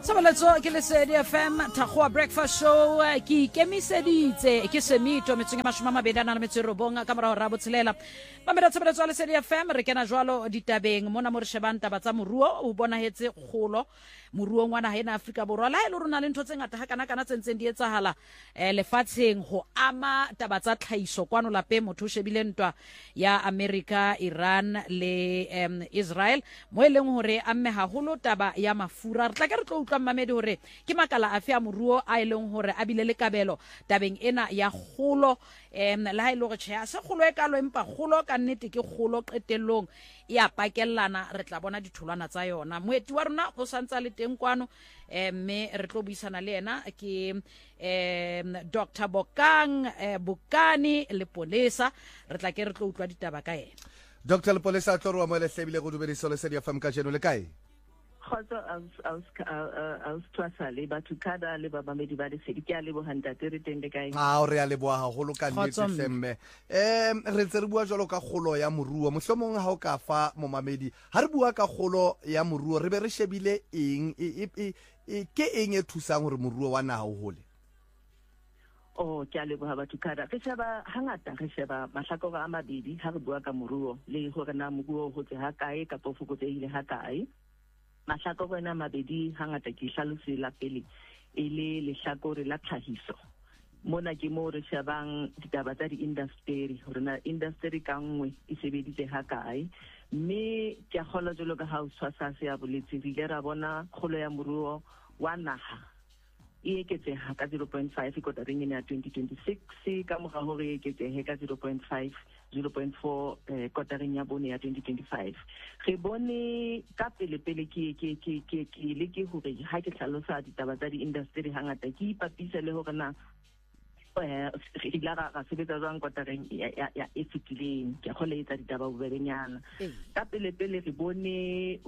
Tshabeletso ke Lesedi FM Thakgoa Breakfast Show ke ikemiseditse ke semito metseng e 29 ka morao ra botshelela mamela tshabeletso ya Lesedi FM re kena jwalo ditabeng mona mo re shebang taba tsa moruo o bonahetse kgolo moruo ngwana ha ena Afrika Borwa la ile rona le ntho tse ngata ha kana tsentseng di etsahala lefatsheng ho ama taba tsa tlhaiso kwano lape motho shebile ntwa ya America, Iran le Israel mo eleng hore amme haholo taba ya mafura re tla ke re tlo utlwa mamedi hore ke makala afi a moruo a eleng hore a bile le kabelo tabeng ena ya kgolo la ha ile go tshya se kgolo e kalo empa kgolo ka nnete ke kgolo qetellong ya pakellana re tla bona ditholwana tsa yona moeti wa rona go santsa le teng kwano mme re tlo buisana le yena ke Dr. Bokani Lepolesa re tla ke re tlo utlwa ditaba ka yena Dr. Lepolesa tlo re wa mo le hlebile go dumediso Lesedi FM ka jeno le kae khotso aus twasale batho kada le ba bamedi ba Lesedi ke a le bohanta tere teng le kae o re a le boa haholo ka nnete hlemme re tse re bua jalo ka kgolo ya moruo mohlomong ha o ka fa momamedi ha re bua ka kgolo ya moruo re be re shebile eng ke eng e thusang hore moruo wa naha o hole ke a leboha batho kada re sheba hangata re sheba mahlakore a mabedi ha re bua ka moruo le hore na moruo ho tse ha kae ka fokotsehile ha kae mahlakore a mabedi hangata ke hlalosela pele e le lehlakore la tlhahiso mona ke mo re shebang ditaba tsa di-industry hore na industry ka nngwe e sebeditse ha kae mme ke a kgola jalo ka ha o tshwasa se ya boletse re ile ra bona kgolo ya moruo wa naha e eketseha ka 0.5 kotareng ya 2026 ka mora hore e eketsehe ka 0.4 kotareng ya bone ya 2025 re bone ka pele ke le ke hore ha ke hlalosa ditaba tsa di-industry hangata ke ipapisa le hore na re ra sebetsa jwang kotareng ya e fetileng ke go le etsa ditaba bobebenyana ka pele re bone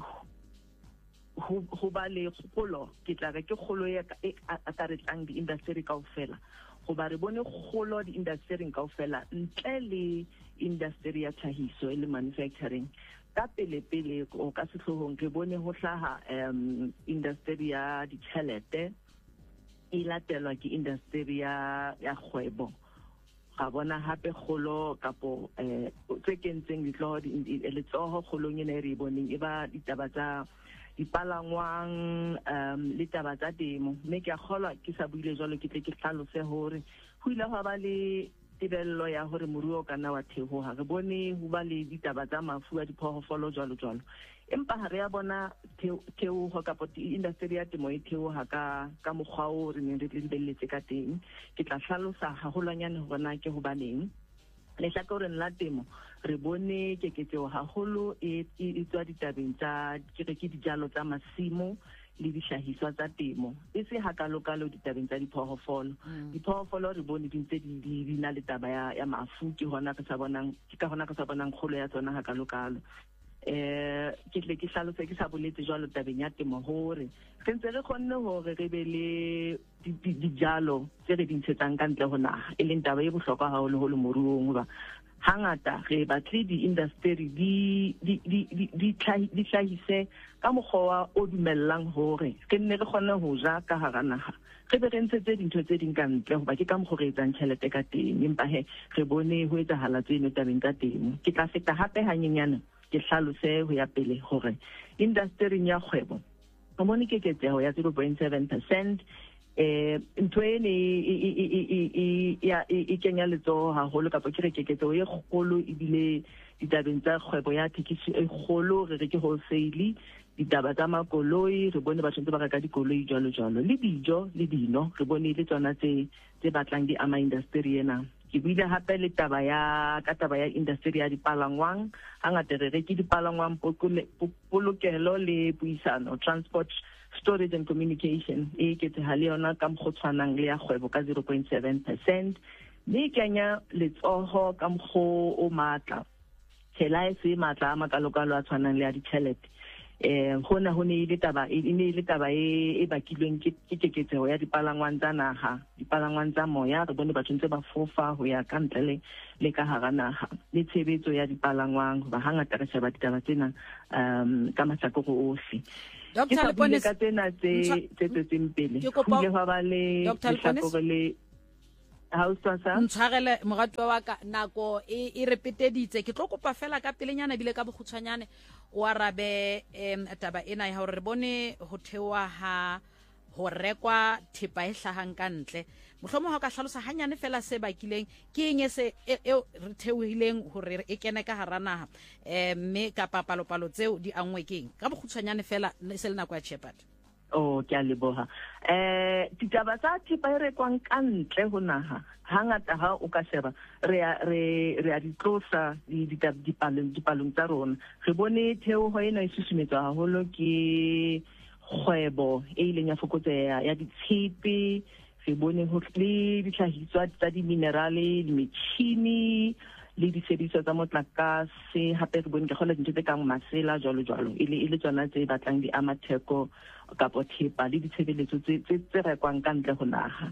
ho ba le kgolo ke tla re ke kgolo ya akaretlang di-industry kaofela go ba re bone kgolo di-industry kaofela ntle le industry ya tlhahiso le manufacturing ka pele o ka sehlohong re bone ho hlaha industry ya ditjhelete e latelwa ke industry ya kgwebo ga bona hape kgolo kapo tse kentseng letsoho kgolong ena e re boneng e ba ditaba tsa dipalangwang le taba tsa temo mme ke a kgolwa ke sa buile jalo ke tle ke hlalose hore ho ile ha ba le tebello ya hore moruo ka nna wa thehoha re bone ho ba le ditaba tsa mafu a diphoofolo jalo empa ha re ya bona theoho kapo industry ya temo e theoha ka mokgwa o re neng re lebelletse ka teng ke tla hlalosa haholwanyane hore na ke hobaneng lehlakoreng la temo re bone keketseho haholo e tswa ditabeng tsa ke dijalo tsa masimo le dihlahiswa tsa temo e se hakalokalo ditabeng tsa diphoofolo re bone dintse di na le taba ya mafu ke ka hona ke sa bonang kgolo ya tsona hakalokalo ke tle ke hlalose ke sa boletse jwalo tabeng ya temo hore re ntse re kgonne hore re be le dijalo tse re di ntshetsang ka ntle ho naha e leng taba e bohlokwa haholo moruong hoba hangata re batle di-industry di hlahise ka mokgwa o dumellang hore re nne re kgone ho ja ka hara naha re be re ntshetse dintho tse ding ka ntle hoba ke ka mokgwa re etsang tjhelete ka teng empa re bone ho etsahala tseno tabeng tsa teng ke tla feta hape hanyenyana ke hlalose ho ya pele hore industry ya kgwebo o bone keketseho ya 0.7% ntho ene e kenya letsoho haholo kapo ke re keketseho e kgolo ebile ditabeng tsa kgwebo ya thekiso e kgolo re ke wholesale ditaba tsa makoloi re bone batho ntse ba reka dikoloi jwalo le dijo le dino re bone le tsona tse batlang di ama industry ena ke buile hape le taba ya industry ya dipalangwang hangata re reke dipalangwang polokelo le puisano transport storage and communication e eketseha le yona ka mokgotshwanang le ya kgwebo ka 0.7% mme kenya letsoho ka mokgwa o matla tshela e se matla a makalokalo a tshwanang le ya ditjhelete hona ho ne ile taba e bakilweng ke keketseho ya dipalangwang tsa naha dipalangwang tsa moya re bone batho ntse ba fofa ho ya ka ntle le ka hara naha le tshebetso ya dipalangwang ba hangata re sheba ditaba tsena ka mahlakore ohle ke sa bile ka tsena tse tsetseng pele go ile ga ba le lehlakore le ntshwarele moratwa wa ka nako e repeteditse ke tlo kopa fela ka pelenyana bile ka bokgutshwanyane o arabe taba ena ya hore re bone ho thewa ha ho rekwa thepa e hlahang ka ntle mohlomong ha ka hlalosa hanyane fela se bakileng ke eng se re theohileng hore e kene ka hara naha mme ka papalopalo tseo di angwe keng ka bokgutshwanyane fela se le nako ya Shepherd. Ke a leboha ditaba tsa thepa e rekwang ka ntle ho naha hangata ha o ka sheba re a di tlosa dipalong tsa rona re bone theoho ena e susumetswa haholo ke kgwebo e ileng ya fokotseha ya ditshepe re bone ho le dihlahiswa tsa di-minerale metjhini le disebediswa tsa motlakase hape re bone ke kgola dintho tse kang masela jwalo e le tsona tse batlang di ama theko kapo thepa le ditshebeletso tse rekwang ka ntle ho naha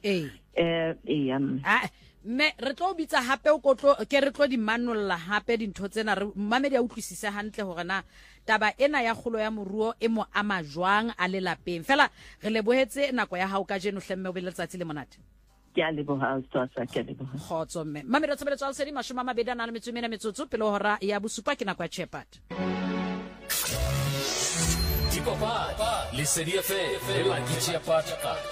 mme re tlo bitsa hape re tlo di manolla hape dintho tsena mamedi a utlwisise hantle hore na taba ena ya kgolo ya moruo e mo ama jwang a le lapeng fela re lebohetse nako ya hao ka jeno hlemme o be le letsatsi le monate. Ke a leboha ke a leboha khotso mme mamedi tshebeletso ya Lesedi 24 metsotso pele hora ya bosupa ke nako ya Shepherd. Lesedi FM la Shepherd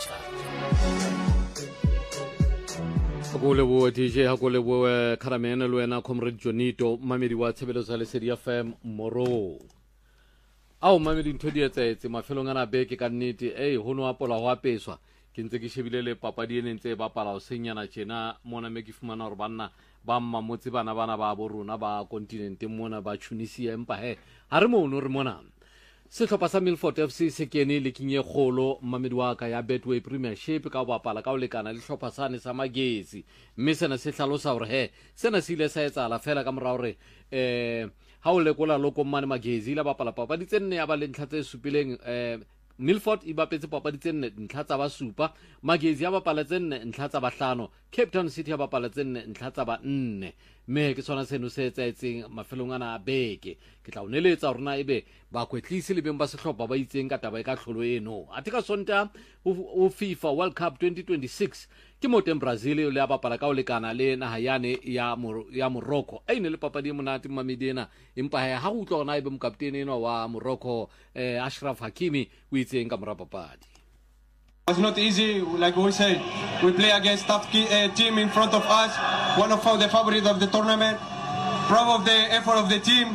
Hakolebo DJ hakolebo Karamene le wena Comrade Jonito mamedi wa tshebeletso ya Lesedi FM moro ao mamedi ntho di etsetse mafelong ana beke ka nnete ho no apola ho apeswa ke ntse ke shebile le papadi ene ntse ba pala o senyana tjena mona me ke fumana hore banna ba mmamotse bana ba borona ba continent mona ba Tunisia empa ha re mono re mona sehlopha sa Milford FC se kene le kinye kgolo mamedi wa ka ya Betway Premiership ka ba pala ka o lekana le hlopha sane sa Magezi mme sena se hlalosa hore sena se ile sa etsahala fela ka mora hore ha o lekola loko mane Magezi la ba pala papadi tsenne ya ba le ntlha tse supileng Milford e bapetse papadi tsenne ntlha tsa ba supa Magezi ya bapala tsenne ntlha tsa ba 5 Cape Town City ya bapala tsenne ntlha tsa ba 4 me ke sona seno se etsaetseng mafelong ana beke ke tla o neletsa rona ebe ba kwetlisi le beng ba sehlopha ba itseng ka taba e ka hlolo eno ate ka sonta o FIFA World Cup 2026 ke mo teng Brazil le ya bapala ka o lekana le naha yane ya Morocco ene le papadi monate mamedena empa ha go utlwa rona ebe mokaptene eno wa Morocco Ashraf Hakimi o itseng ka mora papadi. It's not easy, like we said. We play against tough team in front of us, one of the favorites of the tournament. Proud of the effort of the team.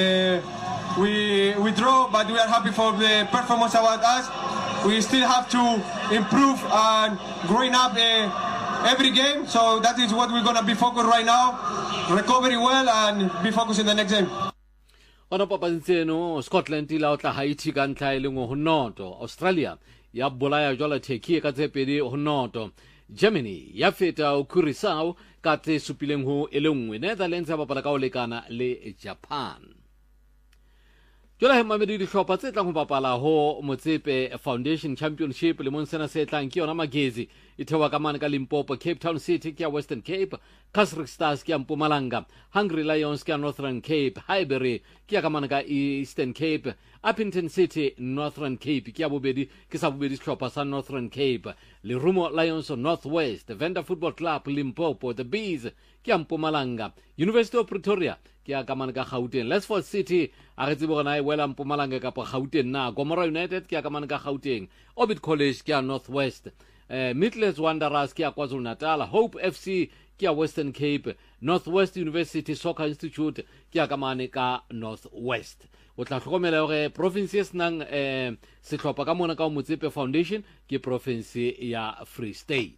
We draw, but we are happy for the performance about us. We still have to improve and growing up every game. So that is what we're gonna be focused right now. Recovery well and be focused in the next game. Ona papantseno Scotland ila otla Haiti ka ntlha ile ngo honoto Australia ya bolaya jwala Turkey ka tsepedi honoto Germany ya feta o Curaçao ka tse supileng ho elengwe Netherlands ya bapala ka o lekana le Japan. Jola he mamedi di hlopa tse tlang ho bapala ho Motsepe Foundation Championship le monsena se tlang ke yona Magezi e thewa ka mane ka Limpopo Cape Town City ke ya Western Cape Kasrik Stars ke ya Mpumalanga Hungry Lions ke ya Northern Cape Highbury ke ya ka mane ka Eastern Cape Appington City Northern Cape ke ya bobedi ke sa bobedi hlopa sa Northern Cape Lerumo Lions of Northwest Venda Football Club Limpopo The Bees ke ya Mpumalanga University of Pretoria ke ya ka mane ka Gauteng Lesford City a re tsebo gona e wela Mpumalanga ka pa Gauteng na Gomora United ke ya ka mane ka Gauteng Orbit College ke ya Northwest Midlands Wanderers ke ya KwaZulu-Natal Hope FC ke ya Western Cape Northwest University Soccer Institute ke ya ka mane ka Northwest o tla hlokomela hore province e senang sehlopha ka mona ka Motsepe Foundation ke province ya Free State.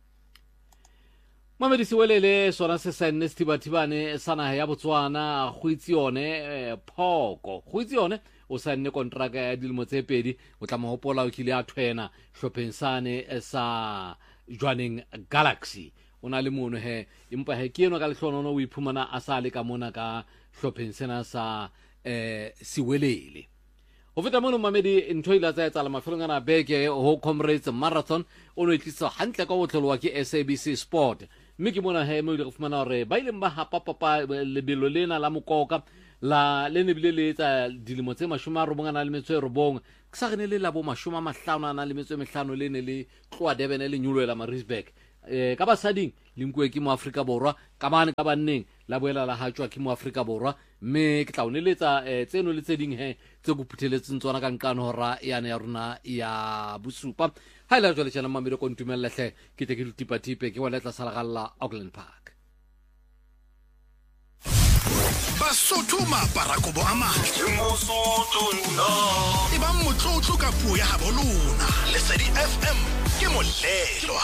Mamedi siwelele sona se saenne Setibathibane sana ya Botswana go itse yone Phoko go itse yone o saenne kontraka ya dilemo tse pedi o tla mohopola o kile a thwena hlopheng sane sa Jwaneng Galaxy ona le mono empa ke eno ka lehlonono o iphumana a sa le ka mona ka hlopheng sena sa siwelele o feta mono mamedi ntho ile tsa etsa la mafelong ana beke ho Comrades Marathon o no itlisa hantle ka botlholwa ke SABC Sport mme ke mona mo ile go fumana hore ba ile ba hapa papa lebelo lena la mokoka la le ne bile le etsa dilemo tse 99 ke sa gene le la bo 55 le ne le tloa Durban le nyoloela Maritzburg ka basading le nkwe ke mo Afrika Borwa ka bane ka banneng la boela la hatswa ke mo Afrika Borwa mme ke tla o neletsa tseno le tse ding tse go phutheletseng tsona ka nkano hora ya ne ya rona ya bosupa ha ile jwale tjena mamelo ko ntumelehle ke te ke ditipatipe ke wa letla salagalla Auckland Park Basotho maparakobo a matle e ba motlotlo ka puo ya habo lona Lesedi FM ke molelwa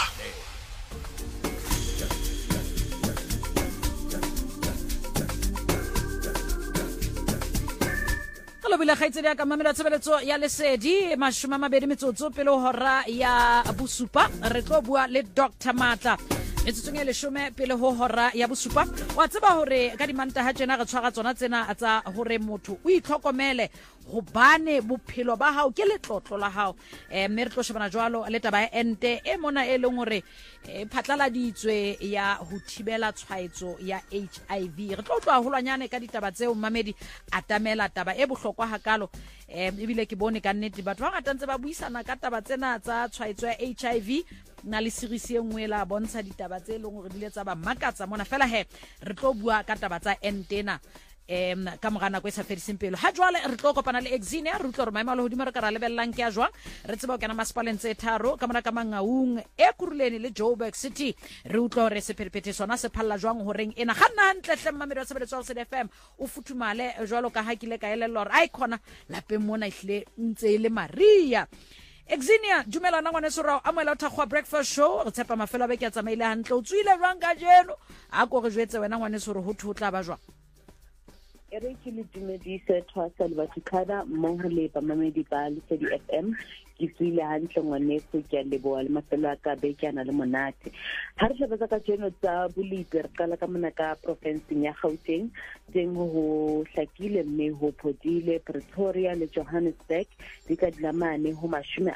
Bile khaitsedi ka mamela tshebeletso ya Lesedi 20 metsotso pele hora ya bosupa re tlo bua le Dr Matla metsotsong e 10 pele ho hora ya bosupa wa tseba hore ka dimanta ha tsena re tshwara tsona tsena tsa hore motho o itlhokomele go bane bophelo ba hao ke letlotlo la hao mme re tlo shebana jwalo le taba ya ente e mona e leng hore phatlaladitswe ya ho thibela tshwaetso ya HIV re tlo tloa holwanyane ka ditaba tseo mamedi atamela taba e bohlokwa hakalo ebile ke bone ka nnete batho ba ngata ntse ba buisana ka taba tsena tsa tshwaetso ya HIV na le series e nngwe la bontsha ditaba tse leng hore di le tsa ba makatsa mona fela re tlo bua ka taba tsa entena ka mogana go sa fediseng pelo ha jwale re tlo kopana le Exinia re tlo re maemo a hodimo re ka ra lebellang ke a jwang re tseba o kana masipaleng tse tharo ka mona ka Mangaung e kuruleni le Joburg City re utlo re sephephethe sona se phalla jwang horeng ena ganna hantle hle mmamedi wa tshebeletso ya FM o futhumale jwalo ka hakile ka elelo re ai khona lapeng mona ihle ntse ile Maria Exinia dumela na ngwane sora amoela thakgwa breakfast show re tshepa mafelo a beke a tsamaile hantle o tswile jwang ka jeno a go re jwetse wena ngwane sora ho thutla ba jwang Ere ke le dumedise Thwasa le Batukada mmoho le bamamedi ba Lesedi FM ke tswile hantle ngwaneso ke a leboha le mafelo a ka bekana le monate ha re shebetsa ka jeno tsa bolipi re qala ka mona ka provinceng ya Gauteng teng ho hlakile mme ho phodile Pretoria le Johannesburg di ka dilamane ho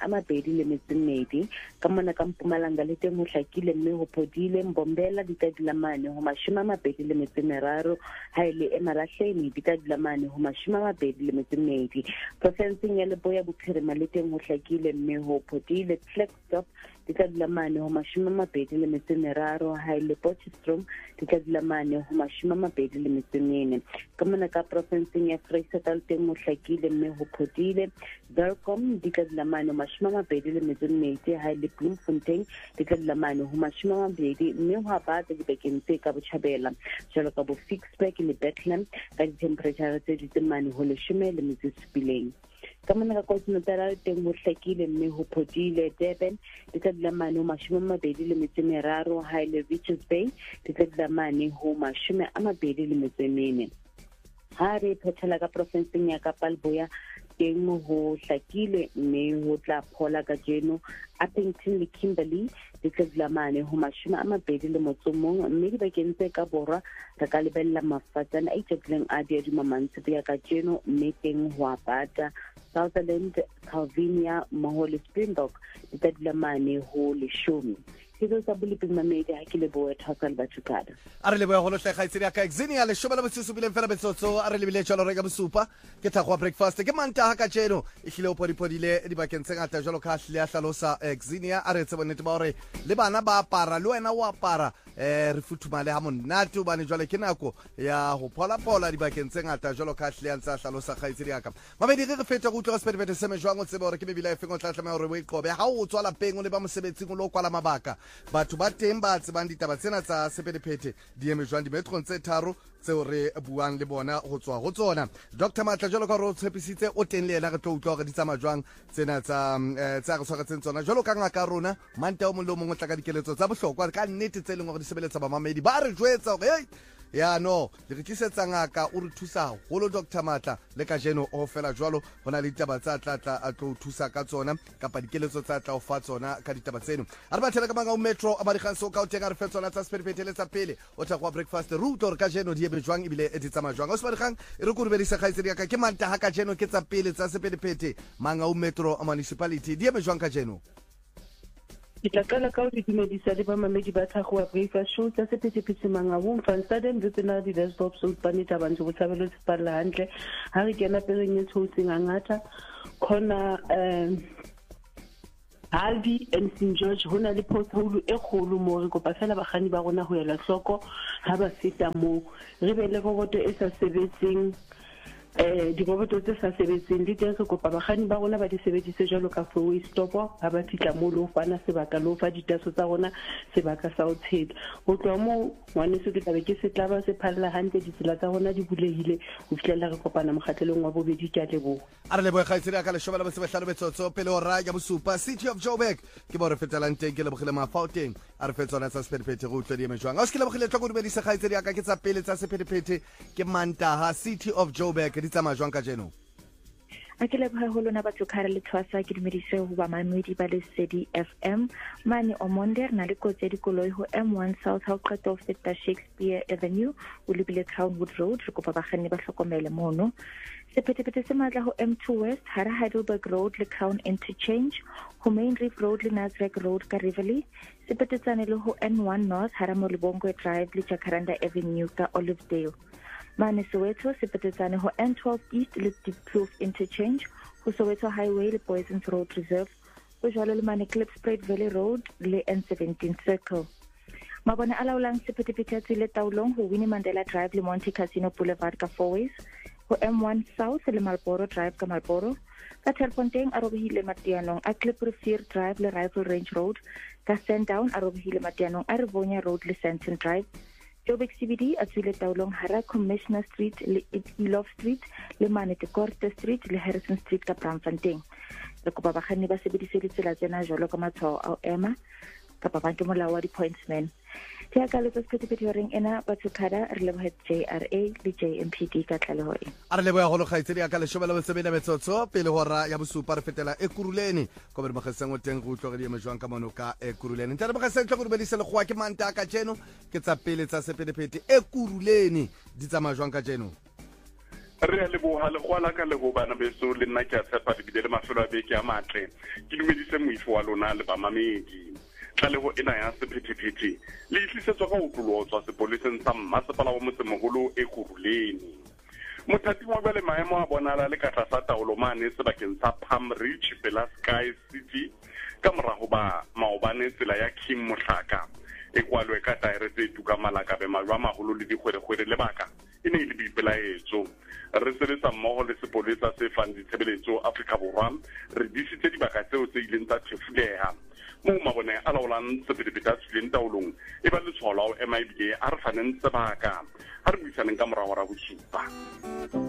22 ka mona ka Mpumalanga le teng ho hlakile mme ho phodile Mbombela di ka dilamane ho 23 ha ile Emalahleni di ka dilamane ho 22 provinceng ya Leboya Bophirima le teng ho hlakile mme ho phodile Flagstaff di ka dilamane ho 23 ha ile Potchefstroom di ka dilamane ho 24 ka mona ka provinceng ya Vrystaat teng ho hlakile mme ho phodile Welkom di ka dilamane ho 22 ha ile Bloemfontein di ka dilamane ho 20 mme ho batla dibekeng tse ka Botjhabela jalo ka bo Ficksburg le Bethlehem ka di-temperature tse di tsemane ho 17 ka mona ka KwaZulu-Natal teng ho hlakile mme ho phodile Durban di ka dilamane ho 23 ha ile Richards Bay di ka dilamane ho 24 ha re phethela ka provinceng ya Kapa Leboya teng ho hlakile mme ho tla phola ka jeno Appington le Kimberley di ka dilamane ho 21 mme dibakeng tse ka borwa re ka lebella mafatsana a itetleng a diadimamantse ya ka jeno mme teng ho abata Sutherland, Calvinia, Mahole Springbok di ka dilamane ho 10 Kido sa buliping mamedi ha ke leboe Thwasa le Batukada a re leboe go lohle khaitsedi ya ka Exinia le shobela botsitso bileng fela betsotso a re lebile jalo re ka bosupa ke thakgwa breakfast ke manta ha ka jeno e hlile o podipodile di bakeng tse ngata jalo ka hle ya hlalosa Exinia a re tsebo nnete ba hore le bana ba apara le wena o apara re futhumale ha monate o bane jwale ke nako ya ho pholapola di bakeng tse ngata jalo ka hle ya ntsa hlalosa khaitsedi ya ka mabedi re feta go tloga sepedibete se me jwang o tsebe hore ke mebila e fengo tlatlama hore o iqobe ha o tswa lapeng o le ba mosebetsing o lo kwala mabaka batho ba teng ba tsebang ditaba tsena tsa sepedephete di eme jwang dimetrong tse tharo tseo re buang le bona go tswa go tsona Dr Matla jalo ka re o tshepisitse o teng le ena re tlo utlwa gore di tsamaya jwang tsena tsa re tshwaratseng tsona jalo ka ngaka rona mante o mongwe le mongwe tla ka dikeletso tsa bohlokwa ka nnete tse leng gore di sebeletsa bamamedi ba re jwetsa gore ya no le re tlisetsa ngaka o re thusa holo Dr Matla le ka jeno o fela jwalo hona le ditaba tsa tlatla a tlo thusa ka tsona kapa dikeletso tsa tla o fa tsona ka ditaba tseno a re bathela ka manga o metro a badiganso ka o tenga re fetsona tsa sepelepetele tsa pele o tla go breakfast root or ka jeno di ebe jwang ibile e ditsamaya jwang o se badigang e re go re bedisa khaitsedi ka ke manta ha ka jeno ke tsa pele tsa sepelepete manga o metro municipality di ebe jwang ka jeno ke tla qala ka ho dumedisa le bamamedi ba Thakgoa Breakfast Show tsa sephethephethe mangabong fansadeng le tsena di desktop so tsane taba ntse go tshabelo tsepalla hantle ha re kena pereng e tshotseng ngata khona Aldi and St George hona le pothole e kgolo mo re kopa fela bagani ba rona ho ela hloko ha ba feta mo re be le roboto e sa sebetseng diroboto tse sa sebetseng di teng re kopa bagani ba rona ba di sebedise jalo ka four-way stop ha ba fitla mo lo fana sebaka lo fa ditaso tsa rona sebaka sa ho tshela ho tloa mo ngwane se ke tabe ke setlaba se phalla hantle ditsela tsa rona di bulehile ho fitlela re kopana mokgatlelong wa bobedi ka lebo a re leboe kgaitsedi ka leshome la bosebehlano betsotso pele o ra ya bosupa City of Joburg ke bo re fetelang teng ke lebogile mafauteng a re fetsona tsa sephethephethe go utlwe di emejwang a o se ke lebogile tlo go dumedisa kgaitsedi ka ke tsa pele tsa sephethephethe ke Mantaha City of Joburg di tsamaya jwang ka jeno a ke leboha ho lona batho khara le tshwasa ke dumedise ho ba mamedi ba Lesedi FM mane o monde na le kotse dikoloi ho M1 South ha o qeta ho feta Shakespeare Avenue o lebile Crownwood Road re kopa bakganni ba hlokomele mono sephethephethe se matla ho M2 West hara Heidelberg Road le Crown Interchange ho Main Reef Road le Nasrec Road ka Rivoli sephethetsane le ho N1 North hara Molibongwe Drive le Jacaranda Avenue ka Olivedale Mane Soweto sephethetsane ho N12 East le Diepkloof Interchange ho Soweto Highway le Poisons Road Reserve ho jwalo le Mane Klipspruit Valley Road le N17 Circle mabone a laolang sephethephethe le taolong ho Winnie Mandela Drive le Monte Casino Boulevard ka Fourways ho M1 South le Marlborough Drive ka Marlborough ka Terfontein a robehile Matianong a Klipprivier Drive le Rifle Range Road ka Sandown a robehile Matianong a Rivonia Road le Santon Drive Joburg CBD a tswile taolong hara Commissioner Street le Elof Street le Manete Korte Street le Harrison Street ka Braamfontein re kopa bakganni ba sebedise ditsela tsena jwalo ka matshwao a ema kapa ba ke molao wa di-pointsman ke a ka letsa sephethephethe reng ena batho khada re lebohe JRA le JMPD ka tlaleho ena a re leboya go lo kgaitsedi ka leshome la bosebedi metsotso pele hora ya bosupa re fetela e kuruleni ko re mogeseng o teng go utlwa di emejwang ka mono ka e kuruleni ntse re mogeseng tlo go dumedisa le goa ke Mantaha ka jeno ke tsa pele tsa sephethephethe e kuruleni di tsamaya jwang ka jeno re le boha le kwala ka le go bana beso le nna ke a tshepa di bile le mafelo a beke a matle ke dumedise moifo wa lona le bamamedi tlaleho ena ya sephethephethe le itlisetswa ka utlo tswa sepoleseng sa mmasepala wa motsemoholo e kuruleni mothati wa bale maemo a bonala le ka tlasa taolo mane sebakeng sa Palm Ridge pela Sky City ka morago ba maobane tsela ya King Mohlaka e kwalwe ka taere tse tuka malaka be malwa maholo le dikgwere le baka e ne le boipelaetso re sebetsa mmogo le sepolesa se fang ditshebeletso Afrika Borwa re disitse dibaka tseo tse ileng tsa thefuleha mo mabone a laolang sephethephethe a tswileng taolong e ba le tshwalo ao MIBA a re faneng sebaka ha re buisaneng ka morago ra bosupa